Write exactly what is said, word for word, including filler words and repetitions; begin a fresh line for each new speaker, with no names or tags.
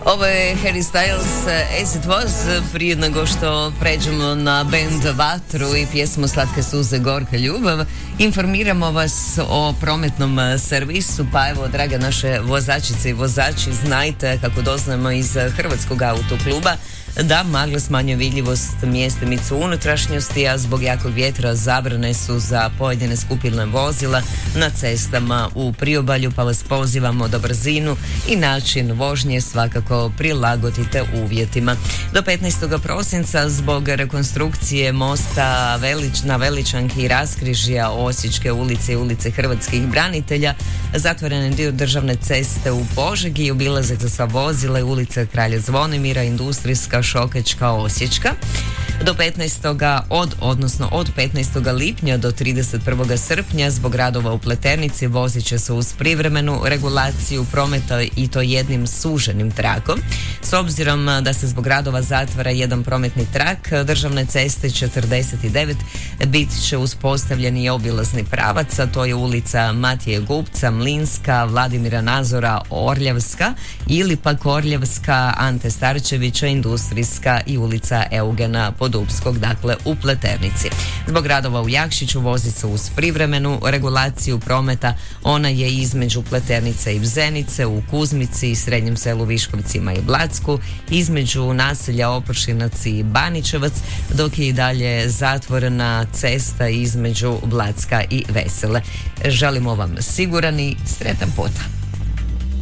Ovo je Harry Styles, As It Was. Prije nego što pređemo na band Vatru i pjesmu Slatke suze, gorka ljubav, informiramo vas o prometnom servisu. Pa evo, drage naše vozačice i vozači, znajte, kako doznamo iz Hrvatskog autokluba, da magle smanjuje vidljivost mjestimicu unutrašnjosti, a zbog jakog vjetra zabrane su za pojedine skupine vozila na cestama u priobalju, pa vas pozivamo da brzinu i način vožnje svakako prilagodite uvjetima. Do petnaestog prosinca zbog rekonstrukcije mosta Velič, na Veličanki i raskrižja Osječke ulice i ulice Hrvatskih branitelja zatvoren je dio državne ceste u Požegi, obilazak za sva vozila i ulica Kralja Zvonimira, Industrijska, Šokečka, Osječka. Do petnaestog od, odnosno od petnaestog lipnja do trideset prvog srpnja zbog radova u Pleternici vozit će se uz privremenu regulaciju prometa i to jednim suženim trakom. S obzirom da se zbog radova zatvara jedan prometni trak, državne ceste četrdeset devet bit će uspostavljeni i obilazni pravac, a to je ulica Matije Gupca, Mlinska, Vladimira Nazora, Orljavska ili pak Orljavska, Ante Starčevića, Industrijska i ulica Eugena Podupskog, dakle u Pleternici. Zbog radova u Jakšiću vozit se uz privremenu regulaciju prometa, ona je između Pleternice i Bzenice, u Kuzmici i Srednjem selu Viškovcima i Blacku, između naselja Opršinac i Baničevac, dok je i dalje zatvorena cesta između Blacka i Vesele. Želimo vam siguran i sretan puta.